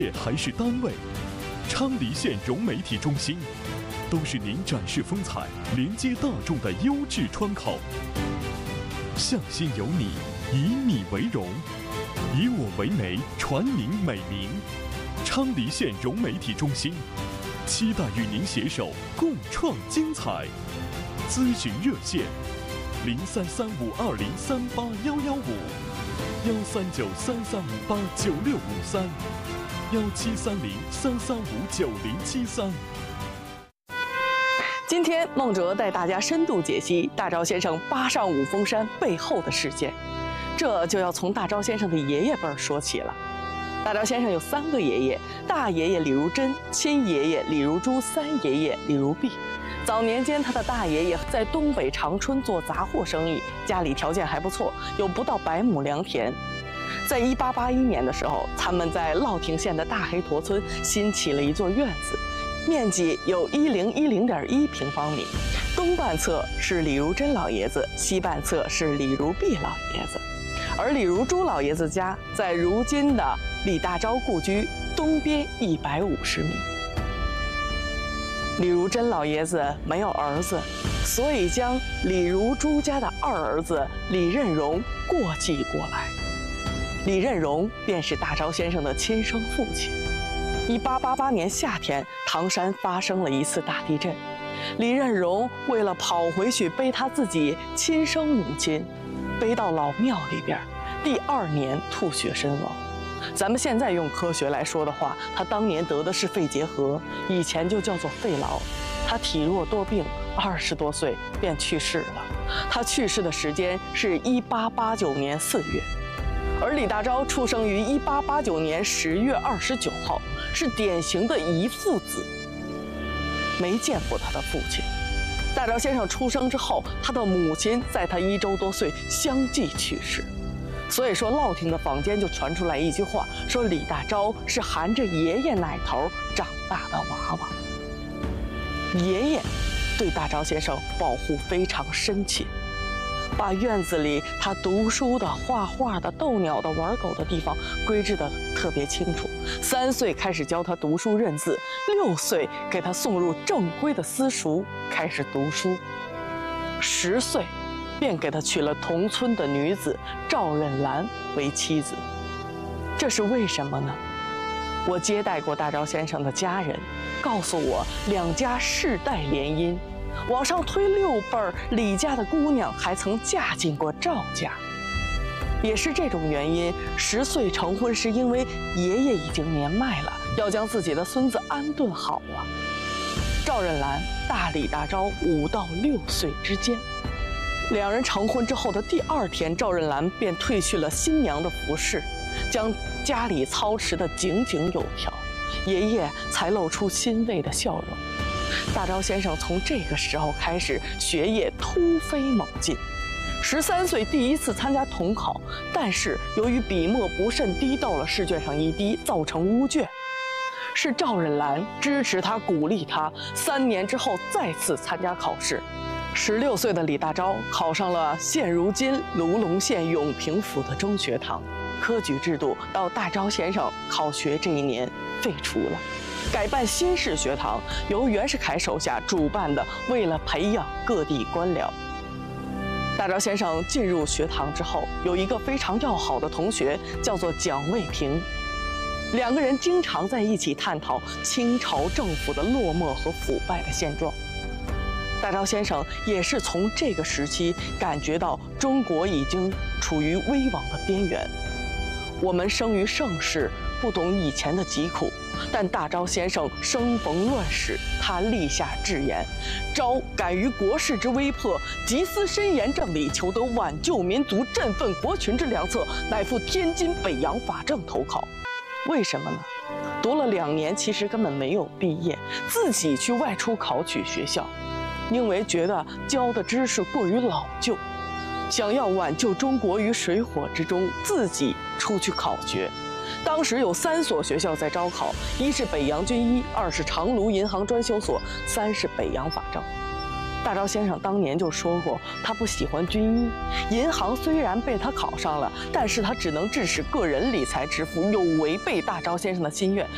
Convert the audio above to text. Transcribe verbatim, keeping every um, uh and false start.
还是单位，昌黎县融媒体中心，都是您展示风采、连接大众的优质窗口。向心有你，以你为荣，以我为媒，传您美名。昌黎县融媒体中心，期待与您携手共创精彩。咨询热线：零三三五二零三八幺幺五，幺三九三三五八九六五三。幺七三零三三五九零七三。 今天孟哲带大家深度解析大钊先生扒上五峰山背后的事件，这就要从大钊先生的爷爷辈儿说起了。大钊先生有三个爷爷：大爷爷李如珍、亲爷爷李如珠、三爷爷李如弼。早年间，他的大爷爷在东北长春做杂货生意，家里条件还不错，有不到百亩良田。在一八八一年的时候，他们在乐亭县的大黑坨村新起了一座院子，面积有一零一零点一平方米。东半侧是李如珍老爷子，西半侧是李如弼老爷子。而李如珠老爷子家在如今的李大钊故居东边一百五十米。李如珍老爷子没有儿子，所以将李如珠家的二儿子李任荣过继过来。李任荣便是大钊先生的亲生父亲。一八八八年夏天，唐山发生了一次大地震，李任荣为了跑回去背他自己亲生母亲，背到老庙里边，第二年吐血身亡。咱们现在用科学来说的话，他当年得的是肺结核，以前就叫做肺痨。他体弱多病，二十多岁便去世了。他去世的时间是一八八九年四月。而李大钊出生于一八八九年十月二十九号，是典型的遗腹子，没见过他的父亲。大钊先生出生之后，他的母亲在他一周多岁相继去世，所以说乐亭的坊间就传出来一句话，说李大钊是含着爷爷奶头长大的娃娃。爷爷对大钊先生保护非常深切，把院子里他读书的、画画的、逗鸟的、玩狗的地方规制得特别清楚。三岁开始教他读书认字，六岁给他送入正规的私塾开始读书，十岁便给他娶了同村的女子赵任兰为妻子。这是为什么呢？我接待过大钊先生的家人，告诉我两家世代联姻。往上推六辈儿，李家的姑娘还曾嫁进过赵家，也是这种原因，十岁成婚是因为爷爷已经年迈了，要将自己的孙子安顿好了。赵任兰大李大钊五到六岁之间，两人成婚之后的第二天，赵任兰便褪去了新娘的服饰，将家里操持得井井有条，爷爷才露出欣慰的笑容。大钊先生从这个时候开始学业突飞猛进，十三岁第一次参加统考，但是由于笔墨不慎滴到了试卷上一滴，造成乌卷。是赵任兰支持他、鼓励他，三年之后再次参加考试。十六岁的李大钊考上了现如今卢龙县永平府的中学堂，科举制度到大钊先生考学这一年废除了。改办新式学堂，由袁世凯手下主办的，为了培养各地官僚。大钊先生进入学堂之后，有一个非常要好的同学，叫做蒋渭平，两个人经常在一起探讨清朝政府的落寞和腐败的现状。大钊先生也是从这个时期感觉到中国已经处于危亡的边缘。我们生于盛世，不懂以前的疾苦，但大钊先生生逢乱世，他立下志言：钊敢于国事之危迫，急思深严正理，求得挽救民族、振奋国群之良策，乃赴天津北洋法政投考。为什么呢？读了两年，其实根本没有毕业，自己去外出考取学校，因为觉得教的知识过于老旧，想要挽救中国于水火之中，自己出去考学。当时有三所学校在招考，一是北洋军医，二是长芦银行专修所，三是北洋法政。大钊先生当年就说过，他不喜欢军医，银行虽然被他考上了，但是他只能致使个人理财致富，有违背大钊先生的心愿，